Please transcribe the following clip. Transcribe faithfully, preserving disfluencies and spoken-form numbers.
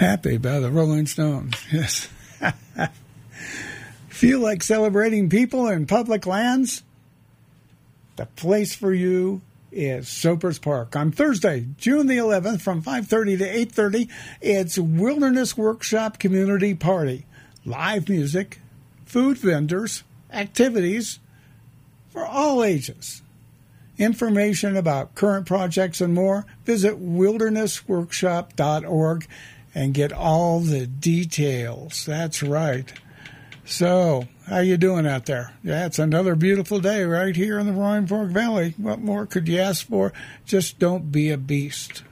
Happy by the Rolling Stones, yes. Feel like celebrating people in public lands? The place for you is Soapers Park. On Thursday, June the eleventh, from five thirty to eight thirty, it's Wilderness Workshop Community Party. Live music, food vendors, activities for all ages. Information about current projects and more, visit wilderness workshop dot org and get all the details. That's right. So, how you doing out there? Yeah, it's another beautiful day right here in the Roaring Fork Valley. What more could you ask for? Just don't be a beast.